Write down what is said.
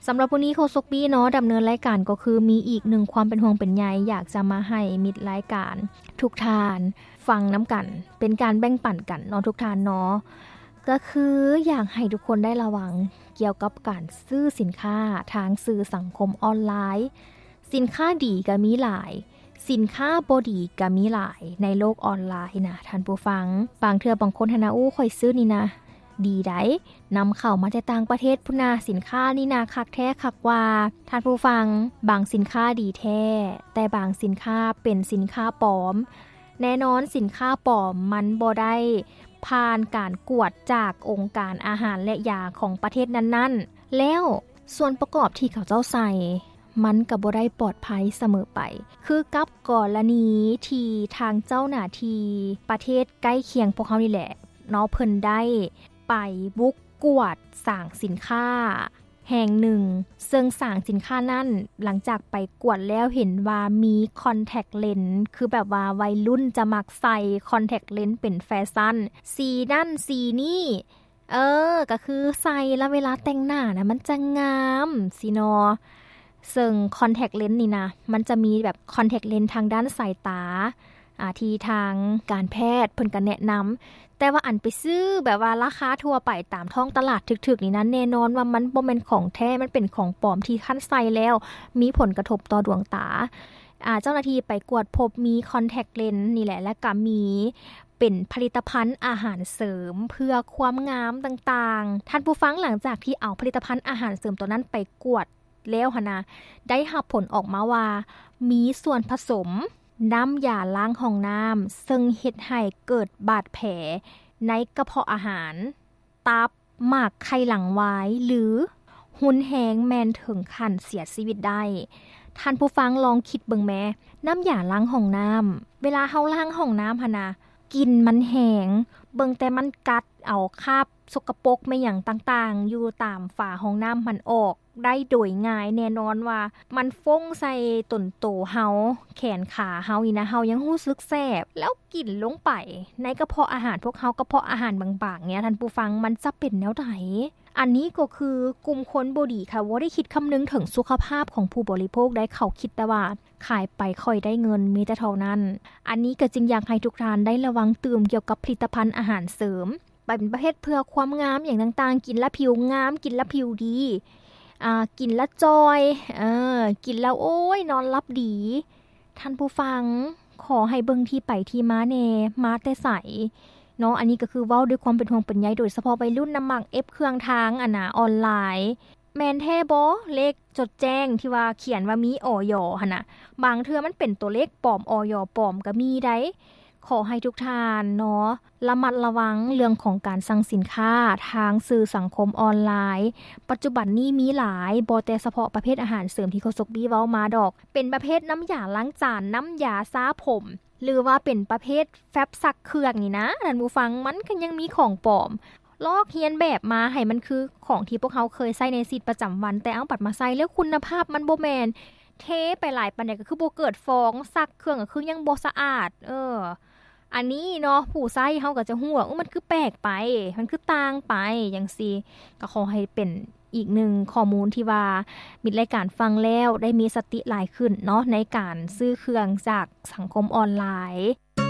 สำหรับวันนี้โคชกบี้เนาะดำเนินรายการก็คือมีอีกหนึ่งความเป็นห่วงเป็นใยอยากจะมาให้มิตรรายการทุกท่านฟังน้ำกันเป็นการแบ่งปันกันเนาะทุกท่านเนาะก็คืออยากให้ทุกคนได้ระวังเกี่ยวกับการซื้อสินค้าทางสื่อสังคมออนไลน์สินค้าดีก็มีหลายสินค้าบ่ดีก็มีหลายในโลกออนไลน์นะท่านผู้ฟังบางเทื่อบางคนหนะค่อยซื้อนี่นะดีได้นำเข้ามาจากต่างประเทศพุ่นนาสินค้านี่นาคักแท้คักว่าท่านผู้ฟังบางสินค้าดีแท้แต่บางสินค้าเป็นสินค้าปลอมแน่นอนสินค้าปลอมมันบ่ได้ผ่านการกวดจากองค์การอาหารและยาของประเทศนั้นๆแล้วส่วนประกอบที่เขาเจ้าใส่มันก็บ่ได้ปลอดภัยเสมอไปคือกับกรณีที่ทางเจ้าหน้าที่ประเทศใกล้เคียงพวกเขานี่แหละเนาะเพิ่นได้ไปบุกกวดสร้างสินค้าแห่งหนึ่งซึ่งสร้างสินค้านั่นหลังจากไปกวดแล้วเห็นว่ามีคอนแทคเลนส์คือแบบว่าวัยรุ่นจะมักใส่คอนแทคเลนส์เป็นแฟชั่นสีนั่นสีนี่ก็คือใส่แล้วเวลาแต่งหน้านะมันจะงามสิเนาะซึ่งคอนแทคเลนส์นี่นะมันจะมีแบบคอนแทคเลนส์ทางด้านสายตาที่ทางการแพทย์เพิ่นก็แนะนำแต่ว่าอันไปซื้อแบบว่าราคาทั่วไปตามท้องตลาดถึกๆนี่นะแน่นอนว่ามันบ่แม่นของแท้มันเป็นของปลอมที่คั้นใส่แล้วมีผลกระทบต่อดวงตาเจ้าหน้าที่ไปกวดพบมีคอนแทคเลนส์นี่แหละและก็มีเป็นผลิตภัณฑ์อาหารเสริมเพื่อความงามต่างๆท่านผู้ฟังหลังจากที่เอาผลิตภัณฑ์อาหารเสริมตัวนั้นไปกวดแล้วหั่นนะได้รับผลออกมาว่ามีส่วนผสมน้ำยาล้างห้องน้ำซึ่งเฮ็ดให้เกิดบาดแผลในกระเพาะอาหารตับหมากไขหลังไว้หรือหุ่นแหงแมนถึงขั้นเสียชีวิตได้ท่านผู้ฟังลองคิดเบิ่งแม้น้ำยาล้างห้องน้ำเวลาเฮาล้างห้องน้ำหั่นนะกลิ่นมันแหงเบิ่งแต่มันกัดเอาคราบสกปรกไม่หยังต่างๆอยู่ตามฝาห้องน้ำมันออกได้โดยง่ายแน่นอนว่ามันฟ้งใส่ต้นโตเฮาแขนขาเฮานี่นะเฮายังรู้สึกแสบแล้วกินลงไปในกระเพาะอาหารพวกเฮากระเพาะอาหารบางๆเนี่ยท่านผู้ฟังมันจะเป็นแนวใดอันนี้ก็คือกลุ่มคนบ่ดีค่ะว่าได้คิดคำนึงถึงสุขภาพของผู้บริโภคได้เขาคิดแต่ว่าขายไปค่อยได้เงินมีแต่เท่านั้นอันนี้ก็จึงอยากให้ทุกท่านได้ระวังตื่มเกี่ยวกับผลิตภัณฑ์อาหารเสริมเป็นประเภทเพื่อความงามอย่างต่างๆกินแล้วผิวงามกินแล้วผิวดีกินแล้วจอยกินแล้วโอ้ยนอนหลับดีท่านผู้ฟังขอให้เบิ่งที่ไปที่มาแน่มาแต่ใสเนาะอันนี้ก็คือเว้าด้วยความเป็นห่วงเป็นใยโดยเฉพาะวัยรุ่นน้ำหมักเอฟเครื่องทางออนไลน์แมนแท้บ่เลขจดแจ้งที่ว่าเขียนว่ามีอย.หั่นน่ะบางเทื่อมันเป็นตัวเลขปลอมอย.ปลอมก็มีได้ขอให้ทุกท่านเนาะระมัดระวังเรื่องของการสั่งสินค้าทางสื่อสังคมออนไลน์ปัจจุบันนี้มีหลายบ่แต่เฉพาะประเภทอาหารเสริมที่โฆษกบี้เว้ามาดอกเป็นประเภทน้ำยาล้างจานน้ำยาซาผมหรือว่าเป็นประเภทแฟบซักเครื่องนี่นะท่านผู้ฟังมันก็ยังมีของปลอมลอกเรียนแบบมาให้มันคือของที่พวกเขาเคยใช้ในชีวิตประจำวันแต่เอาปัดมาใช้แล้วคุณภาพมันบ่แม่นเทไปหลายปานใดก็คือบ่เกิดฟองซักเครื่องก็คือยังบ่สะอาดอันนี้เนาะผู้ใช้เฮาก็จะฮู้ว่ามันคือแปลกไปมันคือต่างไปจังซี่ก็ขอให้เป็นอีกหนึ่งข้อมูลที่ว่ามิตรรายการฟังแล้วได้มีสติหลายขึ้นเนาะในการซื้อเครื่องจากสังคมออนไลน์